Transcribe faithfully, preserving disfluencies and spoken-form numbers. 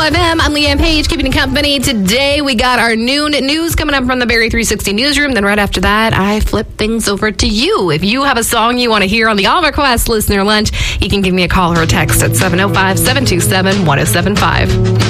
F M. I'm Leanne Page, keeping you company. Today, we got our noon news coming up from the Barrie three sixty newsroom. Then right after that, I flip things over to you. If you have a song you want to hear on the All Request Listener Lunch, you can give me a call or a text at seven oh five, seven two seven, one oh seven five.